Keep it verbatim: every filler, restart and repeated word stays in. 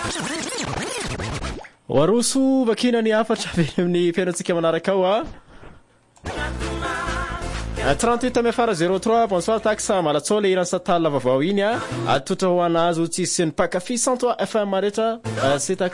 warusu bakina ni afatra amin'ny fiainatsika manaraka ao trente-huit mfr zéro trois bonsoir taxa malatsole iran satala vavao iny a atotra ho anazy tsy sy ny pakafi cent trois F M retra c'est